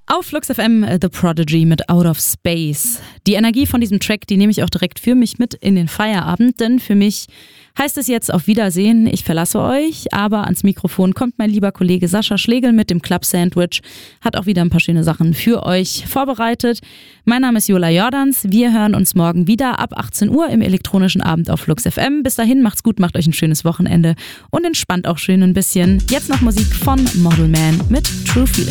Auf Flux FM The Prodigy mit Out of Space. Die Energie von diesem Track, die nehme ich auch direkt für mich mit in den Feierabend, denn für mich heißt es jetzt auf Wiedersehen, ich verlasse euch, aber ans Mikrofon kommt mein lieber Kollege Sascha Schlegel mit dem Club Sandwich, hat auch wieder ein paar schöne Sachen für euch vorbereitet. Mein Name ist Jola Jordans, wir hören uns morgen wieder ab 18 Uhr im elektronischen Abend auf Flux FM. Bis dahin, macht's gut, macht euch ein schönes Wochenende und entspannt auch schön ein bisschen. Jetzt noch Musik von Model Man mit True Feeling.